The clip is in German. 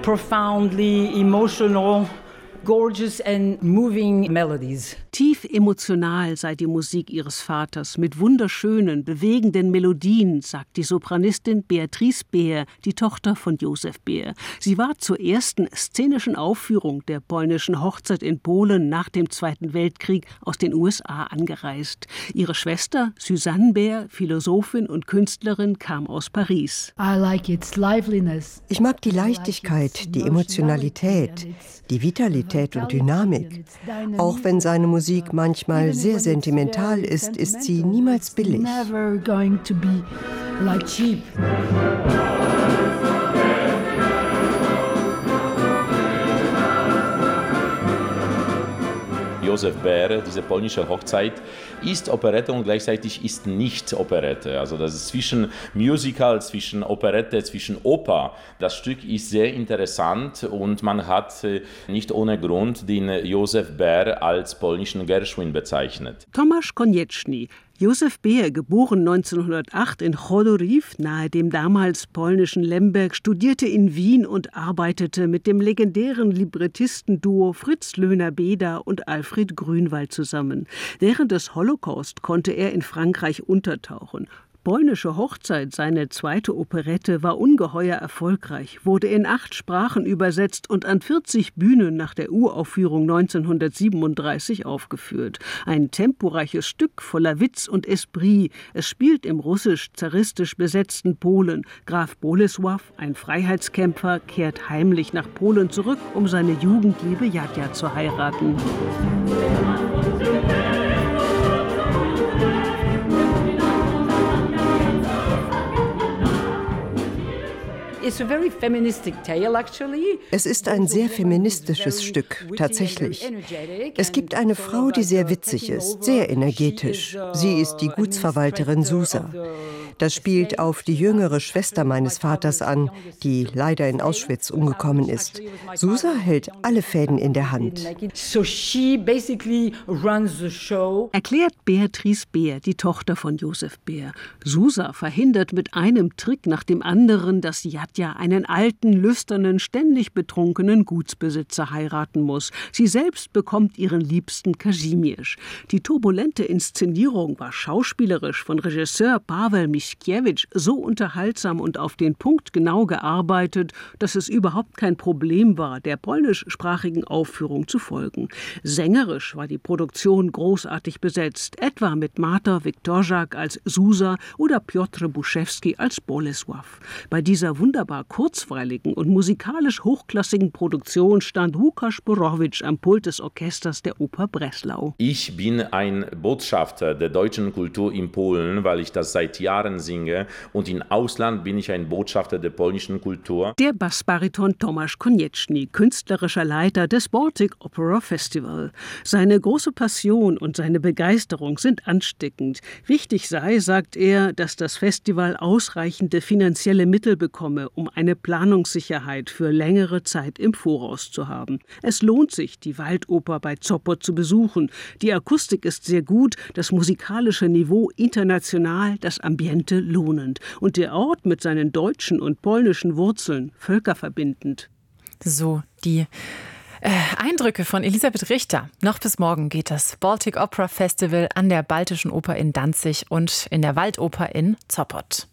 profoundly emotional, gorgeous and moving melodies. Tief emotional sei die Musik ihres Vaters, mit wunderschönen, bewegenden Melodien, sagt die Sopranistin Beatrice Beer, die Tochter von Josef Beer. Sie war zur ersten szenischen Aufführung der polnischen Hochzeit in Polen nach dem Zweiten Weltkrieg aus den USA angereist. Ihre Schwester, Suzanne Beer, Philosophin und Künstlerin, kam aus Paris. Ich mag die Leichtigkeit, die Emotionalität, die Vitalität und Dynamik. Auch wenn seine Musik manchmal sehr sentimental ist, ist sie niemals billig. Josef Beer, diese polnische Hochzeit, ist Operette und gleichzeitig ist nicht Operette. Also das ist zwischen Musical, zwischen Operette, zwischen Oper. Das Stück ist sehr interessant und man hat nicht ohne Grund den Josef Beer als polnischen Gershwin bezeichnet. Tomasz Konieczny, Josef Beer, geboren 1908 in Chodowiec, nahe dem damals polnischen Lemberg, studierte in Wien und arbeitete mit dem legendären Librettistenduo Fritz Löhner-Beda und Alfred Grünwald zusammen. Während des Holocaust konnte er in Frankreich untertauchen. Polnische Hochzeit, seine zweite Operette, war ungeheuer erfolgreich, wurde in 8 Sprachen übersetzt und an 40 Bühnen nach der Uraufführung 1937 aufgeführt. Ein temporeiches Stück voller Witz und Esprit. Es spielt im russisch-zaristisch besetzten Polen. Graf Bolesław, ein Freiheitskämpfer, kehrt heimlich nach Polen zurück, um seine Jugendliebe Jadja zu heiraten. Es ist ein sehr feministisches Stück, tatsächlich. Es gibt eine Frau, die sehr witzig ist, sehr energetisch. Sie ist die Gutsverwalterin Susa. Das spielt auf die jüngere Schwester meines Vaters an, die leider in Auschwitz umgekommen ist. Susa hält alle Fäden in der Hand. Erklärt Beatrice Beer, die Tochter von Josef Beer. Susa verhindert mit einem Trick nach dem anderen, dass Jadja einen alten, lüsternen, ständig betrunkenen Gutsbesitzer heiraten muss. Sie selbst bekommt ihren Liebsten Kazimierz. Die turbulente Inszenierung war schauspielerisch von Regisseur Paweł Mickiewicz so unterhaltsam und auf den Punkt genau gearbeitet, dass es überhaupt kein Problem war, der polnischsprachigen Aufführung zu folgen. Sängerisch war die Produktion großartig besetzt, etwa mit Marta Wiktorzak als Susa oder Piotr Buszewski als Bolesław. Bei dieser wunderbar kurzweiligen und musikalisch hochklassigen Produktion stand Łukasz Borowicz am Pult des Orchesters der Oper Breslau. Ich bin ein Botschafter der deutschen Kultur in Polen, weil ich das seit Jahren singe, und im Ausland bin ich ein Botschafter der polnischen Kultur. Der Bassbariton Tomasz Konieczny, künstlerischer Leiter des Baltic Opera Festival. Seine große Passion und seine Begeisterung sind ansteckend. Wichtig sei, sagt er, dass das Festival ausreichende finanzielle Mittel bekomme, um eine Planungssicherheit für längere Zeit im Voraus zu haben. Es lohnt sich, die Waldoper bei Sopot zu besuchen. Die Akustik ist sehr gut, das musikalische Niveau international, das Ambiente lohnend. Und der Ort mit seinen deutschen und polnischen Wurzeln völkerverbindend. So, die Eindrücke von Elisabeth Richter. Noch bis morgen geht das Baltic Opera Festival an der Baltischen Oper in Danzig und in der Waldoper in Sopot.